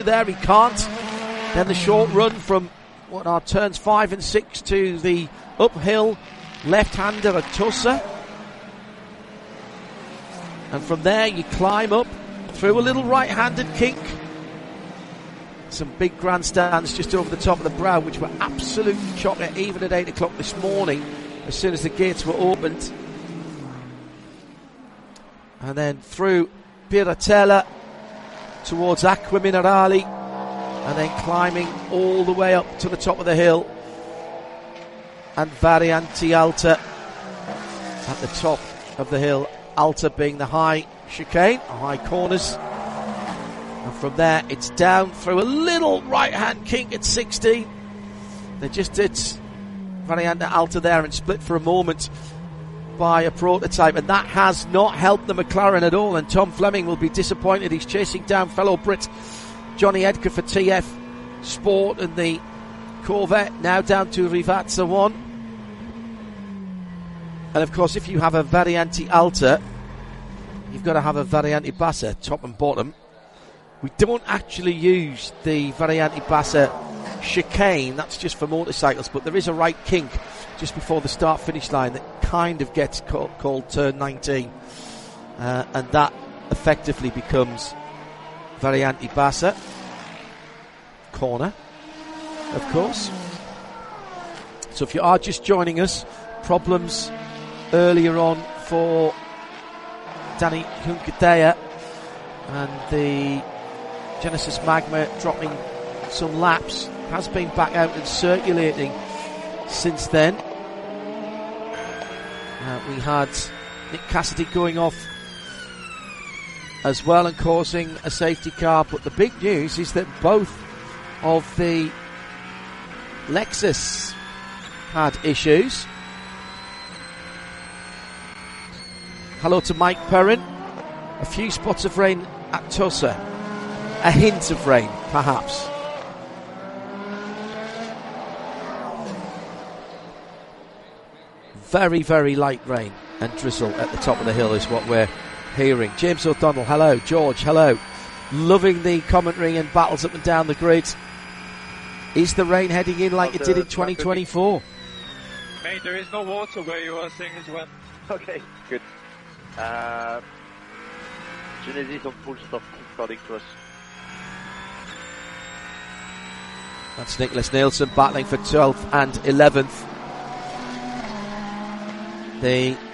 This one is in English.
there, he can't. Then the short run from what are turns 5 and 6 to the uphill left-hander at Tussa. And from there you climb up through a little right-handed kink. Some big grandstands just over the top of the brow, which were absolutely chocker even at 8 o'clock this morning as soon as the gates were opened. And then through Piratella towards Acqua Minerali, and then climbing all the way up to the top of the hill, and Varianti Alta at the top of the hill. Alta being the high chicane, high corners, and from there it's down through a little right hand kink at 16. They just did Variante Alta there and split for a moment by a prototype, and that has not helped the McLaren at all, and Tom Fleming will be disappointed. He's chasing down fellow Brit Johnny Edgar for TF Sport and the Corvette, now down to Rivazza 1. And of course, if you have a Variante Alta, you've got to have a Variante Bassa, top and bottom. We don't actually use the Variante Bassa chicane, that's just for motorcycles, but there is a right kink just before the start-finish line that kind of gets called turn 19, and that effectively becomes Variante Bassa corner, of course. So if you are just joining us, problems earlier on for Danny Juncadella, and the Genesis Magma dropping some laps, has been back out and circulating since then. We had Nick Cassidy going off as well and causing a safety car, but the big news is that both of the Lexus had issues. Hello to Mike Perrin. A few spots of rain at Tussa, a hint of rain perhaps. Very, very light rain and drizzle at the top of the hill is what we're hearing. James O'Donnell, hello. George, hello. Loving the commentary and battles up and down the grid. Is the rain heading in like it did in 2024? Mate, there is no water where you are saying as well. Okay, good. Genesis on full stop, according to us. That's Nicholas Nielsen battling for 12th and 11th. The